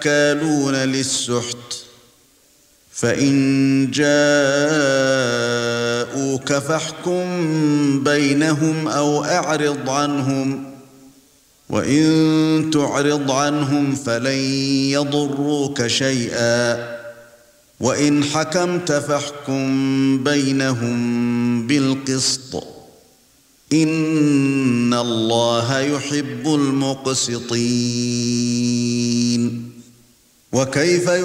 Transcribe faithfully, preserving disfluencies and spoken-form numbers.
كالون للسحت فإن جاءوك فاحكم بينهم أو أعرض عنهم وإن تعرض عنهم فلن يضروك شيئا وإن حكمت فاحكم بينهم بالقسط إن الله يحب المقسطين. وكيف